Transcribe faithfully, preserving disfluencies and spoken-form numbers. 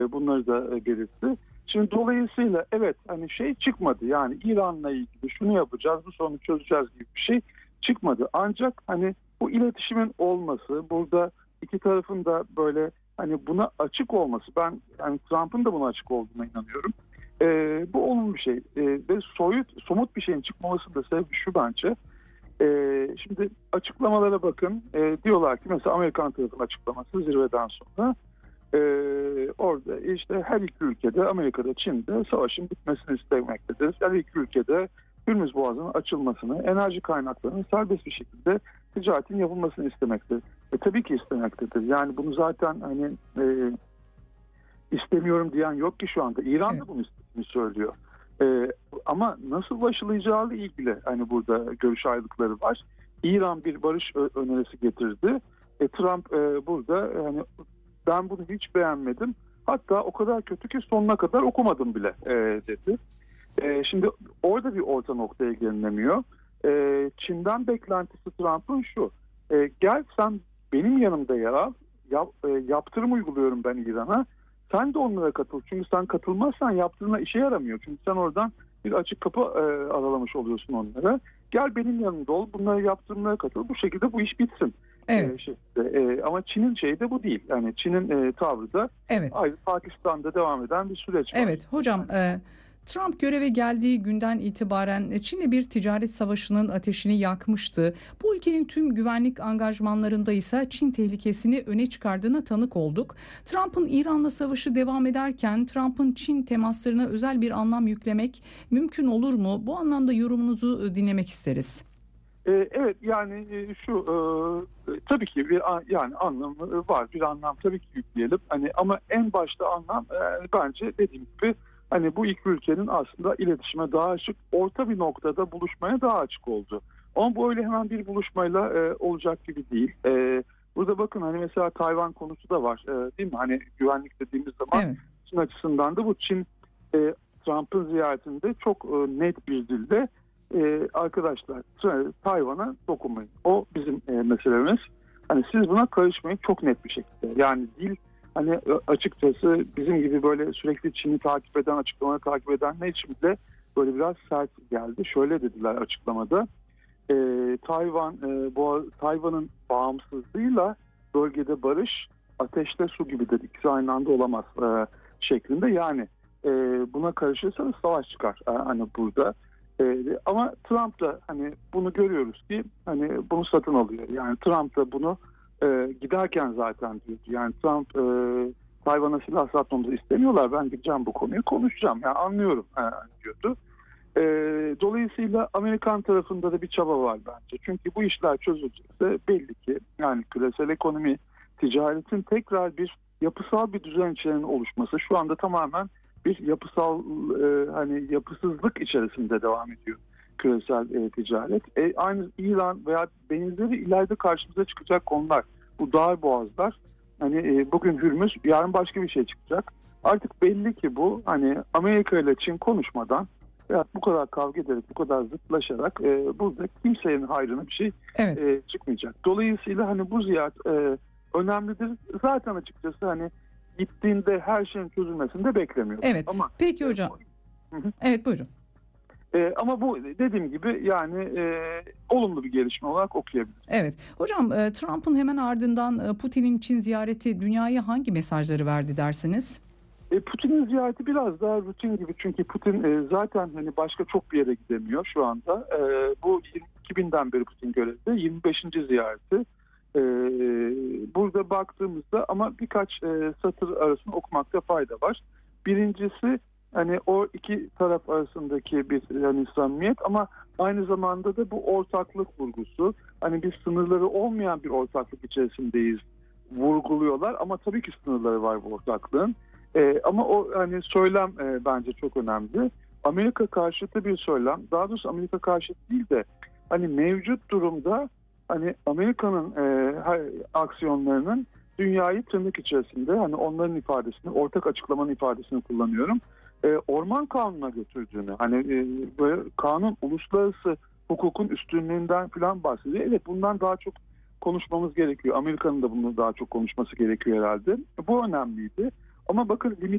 bunları da e, belirtti. Şimdi dolayısıyla evet hani şey çıkmadı, yani İran'la ilgili şunu yapacağız, bu sorunu çözeceğiz gibi bir şey çıkmadı. Ancak hani bu iletişimin olması, burada iki tarafın da böyle hani buna açık olması, ben yani Trump'ın da buna açık olduğuna inanıyorum. Ee, bu olumlu bir şey ee, ve soyut, somut bir şeyin çıkmaması da sebebi şu bence. Ee, şimdi açıklamalara bakın. Ee, diyorlar ki mesela Amerikan tarafının açıklaması zirveden sonra e, orada işte her iki ülkede, Amerika'da, Çin'de savaşın bitmesini istemektedir. Her iki ülkede Hürmüz Boğazı'nın açılmasını, enerji kaynaklarının serbest bir şekilde ticaretin yapılmasını istemektedir. E, tabii ki istemektedir. Yani bunu zaten hani e, istemiyorum diyen yok ki şu anda. İran da Evet. bunu istediğini söylüyor. Ee, ama nasıl başlayacağıyla ilgili hani burada görüş ayrılıkları var. İran bir barış önerisi getirdi. E, Trump e, burada e, hani ben bunu hiç beğenmedim. Hatta o kadar kötü ki sonuna kadar okumadım bile e, dedi. E, şimdi orada bir orta noktaya gelinemiyor. E, Çin'den beklentisi Trump'ın şu. E, gel sen benim yanımda yer al. Yap, e, yaptırım uyguluyorum ben İran'a. Sen de onlara katıl. Çünkü sen katılmazsan yaptığına işe yaramıyor. Çünkü sen oradan bir açık kapı e, aralamış oluyorsun onlara. Gel benim yanımda ol. Bunları yaptığımlara katıl. Bu şekilde bu iş bitsin. Evet. E, şey, e, ama Çin'in şeyi de bu değil. Yani Çin'in e, tavrı da Evet. ayrı Pakistan'da devam eden bir süreç var. Evet hocam, e, Trump göreve geldiği günden itibaren Çin'le bir ticaret savaşının ateşini yakmıştı. Bu ülkenin tüm güvenlik angajmanlarında ise Çin tehlikesini öne çıkardığına tanık olduk. Trump'ın İran'la savaşı devam ederken Trump'ın Çin temaslarına özel bir anlam yüklemek mümkün olur mu? Bu anlamda yorumunuzu dinlemek isteriz. Ee, evet yani e, şu e, tabii ki bir an- yani anlamı var, bir anlam tabii ki yükleyelim hani, ama en başta anlam e, bence dediğim gibi hani bu iki ülkenin aslında iletişime daha açık, orta bir noktada buluşmaya daha açık oldu. Ama bu öyle hemen bir buluşmayla e, olacak gibi değil. E, burada bakın hani mesela Tayvan konusu da var, e, değil mi? Hani güvenlik dediğimiz zaman Evet. Çin açısından da bu Çin e, Trump'ın ziyaretinde çok e, net bir dilde Ee, arkadaşlar Tayvan'a dokunmayın. O bizim e, meselemiz. Hani siz buna karışmayın, çok net bir şekilde. Yani dil hani açıkçası bizim gibi böyle sürekli Çin'i takip eden, açıklamaları takip edenler için bile böyle biraz sert geldi. Şöyle dediler açıklamada. E, Tayvan e, bu Tayvan'ın bağımsızlığıyla bölgede barış, ateşle su gibi dedik. İkisi aynı anda olamaz e, şeklinde. Yani e, buna karışırsanız savaş çıkar e, hani burada. Ee, ama Trump da hani bunu görüyoruz ki hani bunu satın alıyor. Yani Trump da bunu e, giderken zaten diyordu. Yani Trump e, Tayvan'a silah satmamızı istemiyorlar. Ben gideceğim bu konuyu konuşacağım. Yani anlıyorum e, diyordu. E, dolayısıyla Amerikan tarafında da bir çaba var bence. Çünkü bu işler çözülecekse belli ki yani küresel ekonomi, ticaretin tekrar bir yapısal bir düzen içerisinde oluşması şu anda tamamen bir yapısal e, hani yapısızlık içerisinde devam ediyor küresel e, ticaret. E, aynı İran veya benzeri ileride karşımıza çıkacak konular. Bu dar boğazlar. Hani e, bugün Hürmüz, yarın başka bir şey çıkacak. Artık belli ki bu hani Amerika ile Çin konuşmadan veya bu kadar kavga ederek, bu kadar zıtlaşarak e, burada kimsenin hayrına bir şey Evet. e, çıkmayacak. Dolayısıyla hani bu ziyaret e, önemlidir. Zaten açıkçası hani gittiğinde her şeyin çözülmesini de beklemiyorum. Evet. Ama Peki hocam. Hı hı. Evet buyurun. E, ama bu dediğim gibi yani e, olumlu bir gelişme olarak okuyabiliriz. Evet. Hocam, e, Trump'ın hemen ardından e, Putin'in Çin ziyareti dünyaya hangi mesajları verdi dersiniz? E, Putin'in ziyareti biraz daha rutin gibi, çünkü Putin e, zaten hani başka çok bir yere gidemiyor şu anda. E, bu iki binden beri Putin görevde, yirmi beşinci ziyareti. E, burada baktığımızda ama birkaç e, satır arasında okumakta fayda var. Birincisi hani o iki taraf arasındaki bir yani samimiyet, ama aynı zamanda da bu ortaklık vurgusu. Hani biz sınırları olmayan bir ortaklık içerisindeyiz vurguluyorlar, ama tabii ki sınırları var bu ortaklığın. Ee, ama o hani söylem e, bence çok önemli. Amerika karşıtı bir söylem. Daha doğrusu Amerika karşıtı değil de hani mevcut durumda hani Amerika'nın e, aksiyonlarının dünyayı tırnak içerisinde, hani onların ifadesini, ortak açıklamanın ifadesini kullanıyorum. E, orman kanununa götürdüğünü, hani e, böyle kanun uluslararası hukukun üstünlüğünden falan bahsediyor. Evet, bundan daha çok konuşmamız gerekiyor. Amerika'nın da bunu daha çok konuşması gerekiyor herhalde. Bu önemliydi. Ama bakın limit